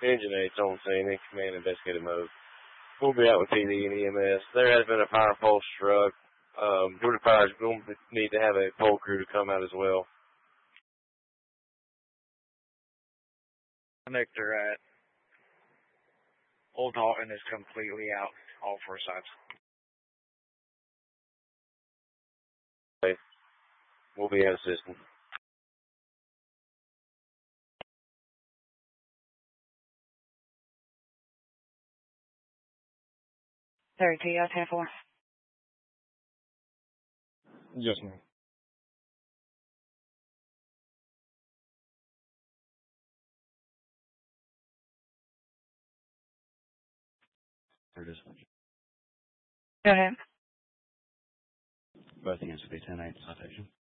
Engine 8's on scene in command investigative mode. We'll be out with PD and EMS. There has been a fire pole struck. Georgia Fire is going to need to have a pole crew to come out as well. Connector at Old Dalton is completely out, all four sides. Okay. We'll be in assistance. 32, 10-4. Yes, ma'am. There it is. Go ahead. Both units will be 10-8 citation.